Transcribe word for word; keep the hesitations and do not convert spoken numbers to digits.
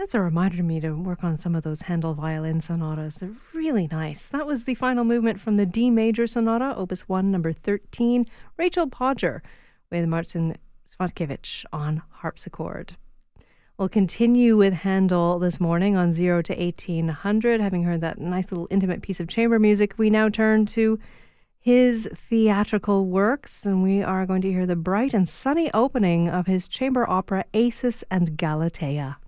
That's a reminder to me to work on some of those Handel violin sonatas. They're really nice. That was the final movement from the D major sonata, Opus one, number thirteen, Rachel Podger, with Marcin Swankiewicz on harpsichord. We'll continue with Handel this morning on zero to eighteen hundred. Having heard that nice little intimate piece of chamber music, we now turn to his theatrical works, and we are going to hear the bright and sunny opening of his chamber opera Acis and Galatea.